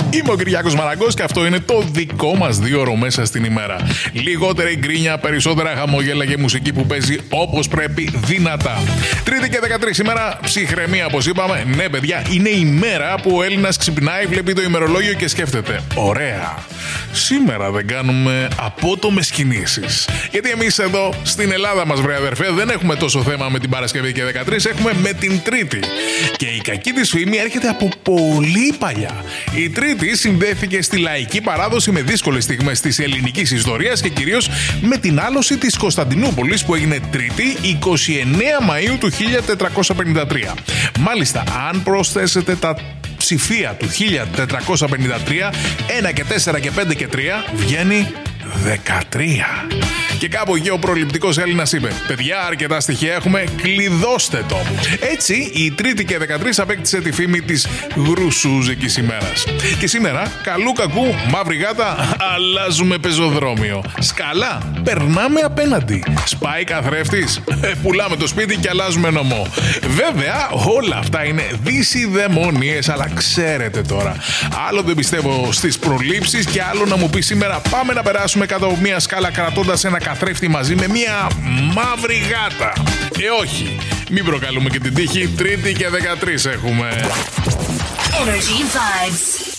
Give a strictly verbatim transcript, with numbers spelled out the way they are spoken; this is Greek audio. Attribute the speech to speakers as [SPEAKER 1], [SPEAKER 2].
[SPEAKER 1] Είμαι ο Κυριάκος Μαραγκός και αυτό είναι το δικό μας δύο ώρο μέσα στην ημέρα. Λιγότερη γκρίνια, περισσότερα χαμόγελα και μουσική που παίζει όπως πρέπει, δυνατά. Τρίτη και δεκατρείς ημέρα, ψυχραιμία όπως είπαμε. Ναι, παιδιά, είναι η μέρα που ο Έλληνας ξυπνάει, βλέπει το ημερολόγιο και σκέφτεται. Ωραία. Σήμερα δεν κάνουμε απότομες κινήσεις. Γιατί εμείς εδώ στην Ελλάδα μας, βρε αδερφέ, δεν έχουμε τόσο θέμα με την Παρασκευή και δεκατρείς, έχουμε με την Τρίτη. Και η κακή της φήμη έρχεται από πολύ παλιά. Η Τρίτη συνδέθηκε στη λαϊκή παράδοση με δύσκολες στιγμές της ελληνικής ιστορίας και κυρίως με την άλωση της Κωνσταντινούπολης που έγινε Τρίτη εικοστή ενάτη Μαΐου του χίλια τετρακόσια πενήντα τρία. Μάλιστα, αν προσθέσετε τα ψηφία του χίλια τετρακόσια πενήντα τρία, ένα και τέσσερα και πέντε και τρία, βγαίνει δεκατρία. Και κάπου εκεί ο προληπτικός Έλληνας είπε: παιδιά, αρκετά στοιχεία έχουμε, κλειδώστε το. Έτσι, η Τρίτη και δεκατρείς απέκτησε τη φήμη της γρουσούζικης ημέρας. Και σήμερα, καλού κακού, μαύρη γάτα, αλλάζουμε πεζοδρόμιο. Σκαλά, περνάμε απέναντι. Σπάει καθρέφτης, ε, πουλάμε το σπίτι και αλλάζουμε νομό. Βέβαια, όλα αυτά είναι δυσιδαιμονίες, αλλά ξέρετε τώρα. Άλλο δεν πιστεύω στις προλήψεις και άλλο να μου πει σήμερα πάμε να περάσουμε κάτω από μια σκάλα κρατώντας ένα καθρέφτη μαζί με μια μαύρη γάτα. Ε, όχι. Μην προκαλούμε και την τύχη. Τρίτη και δεκατρείς έχουμε.
[SPEAKER 2] Energy Vibes.